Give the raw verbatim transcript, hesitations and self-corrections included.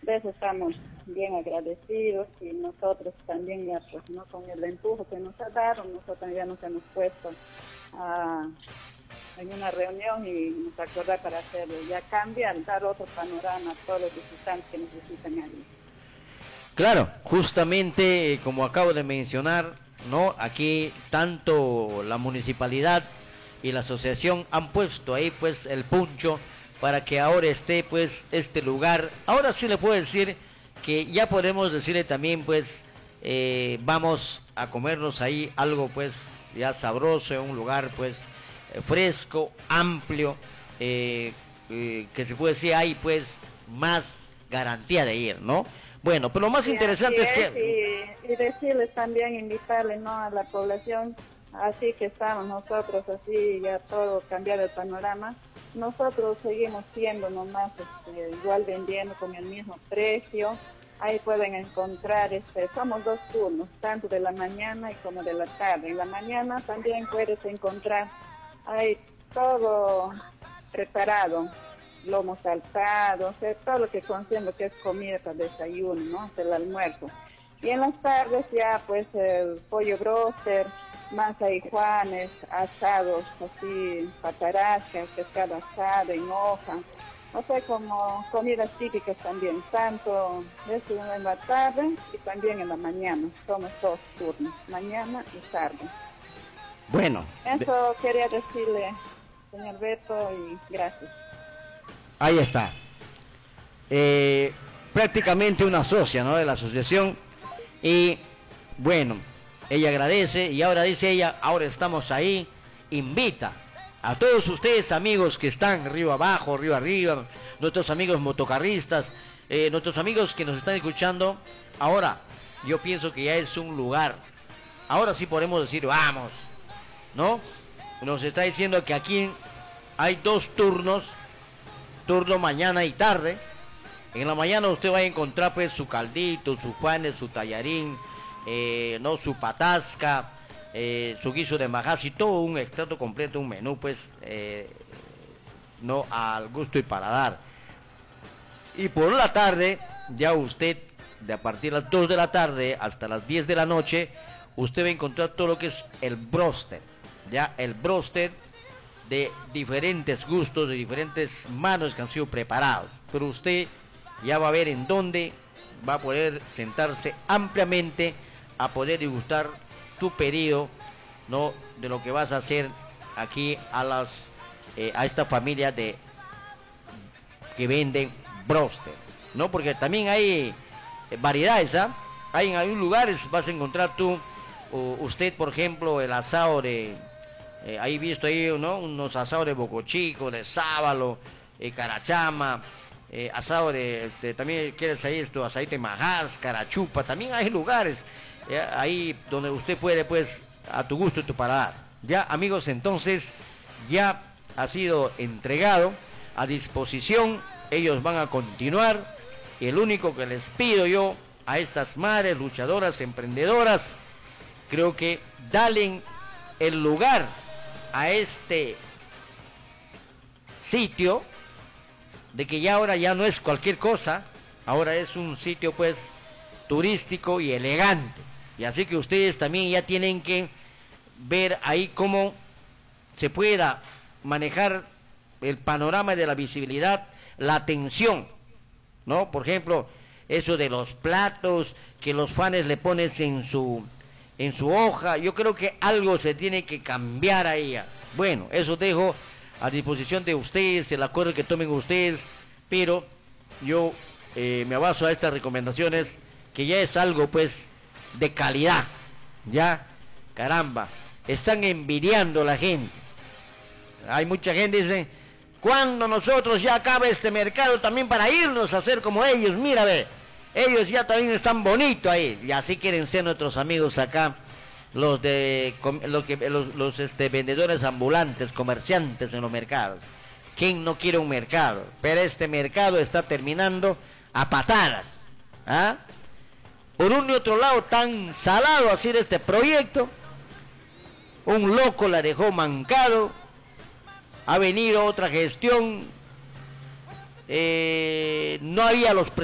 De eso estamos bien agradecidos y nosotros también ya pues no con el empujo que nos ha dado, nosotros ya nos hemos puesto a, en una reunión y nos acordar para hacerlo, ya cambiar, dar otro panorama a todos los visitantes que necesitan allí. Claro, justamente eh, como acabo de mencionar, ¿no? Aquí tanto la municipalidad y la asociación han puesto ahí pues el puncho para que ahora esté pues este lugar. Ahora sí le puedo decir que ya podemos decirle también pues eh, vamos a comernos ahí algo pues ya sabroso en un lugar pues eh, fresco, amplio, eh, eh, que se puede decir hay pues más garantía de ir, ¿no? Bueno, pero lo más sí, interesante es, es que... Y, y decirles también, invitarles, ¿no?, a la población, así que estamos nosotros, así ya todo cambiar el panorama. Nosotros seguimos siendo nomás este, igual vendiendo con el mismo precio. Ahí pueden encontrar, este, somos dos turnos, tanto de la mañana y como de la tarde. En la mañana también puedes encontrar, hay todo preparado, lomo saltado, o sea, todo lo que contiene lo que es comida para desayuno, ¿no?, el almuerzo. Y en las tardes ya pues el pollo broster, masa y juanes, asados así, patarascas, pescado asado en hoja, o sea, como comidas típicas también, tanto eso en la tarde y también en la mañana. Somos dos turnos, mañana y tarde. Bueno. Eso de... quería decirle, señor Beto, y gracias. Ahí está. Eh, prácticamente una socia, ¿no?, de la asociación. Y bueno, ella agradece y ahora dice ella, ahora estamos ahí, invita a todos ustedes amigos que están río abajo, río arriba, nuestros amigos motocarristas, eh, nuestros amigos que nos están escuchando. Ahora yo pienso que ya es un lugar, ahora sí podemos decir vamos, ¿no? Nos está diciendo que aquí hay dos turnos, turno mañana y tarde. En la mañana usted va a encontrar pues su caldito, su panes, su tallarín, eh, no, su patasca, eh, su guiso de majazi, todo un extracto completo, un menú pues eh, no al gusto y paladar. Y por la tarde, ya usted, de a partir de las dos de la tarde hasta las diez de la noche, usted va a encontrar todo lo que es el broster, ya el broster de diferentes gustos, de diferentes manos que han sido preparados. Pero usted ya va a ver en dónde va a poder sentarse ampliamente a poder degustar tu pedido, ¿no?, de lo que vas a hacer aquí a las eh, a esta familia de que venden broster, ¿no? Porque también hay eh, variedades, ¿ah? Hay en algunos lugares vas a encontrar tú, uh, usted por ejemplo, el asado de eh, ahí visto ahí, ¿no?, unos asados de bocochico, de sábalo, eh, carachama, eh, asado de, de, también quieres ahí esto, aceite majás, carachupa, también hay lugares eh, ahí donde usted puede pues a tu gusto y tu paladar. Ya amigos, entonces ya ha sido entregado a disposición, ellos van a continuar y el único que les pido yo a estas madres luchadoras, emprendedoras, creo que dalen el lugar a este sitio, de que ya ahora ya no es cualquier cosa, ahora es un sitio pues turístico y elegante, y así que ustedes también ya tienen que ver ahí cómo se pueda manejar el panorama de la visibilidad, la atención, ¿no? Por ejemplo, eso de los platos que los fans le ponen en su en su hoja, yo creo que algo se tiene que cambiar a ella. Bueno, eso dejo a disposición de ustedes, el acuerdo que tomen ustedes, pero yo eh, me baso a estas recomendaciones, que ya es algo pues de calidad, ya, caramba, están envidiando a la gente. Hay mucha gente que dice, cuando nosotros ya acabe este mercado también para irnos a hacer como ellos, mira, ve, ellos ya también están bonitos ahí, y así quieren ser nuestros amigos acá, los de los, que, los, los este, vendedores ambulantes, comerciantes en los mercados. ¿Quién no quiere un mercado? Pero este mercado está terminando a patadas, ¿ah? Por un y otro lado, tan salado así de este proyecto, un loco la dejó mancado, ha venido otra gestión, eh, no había los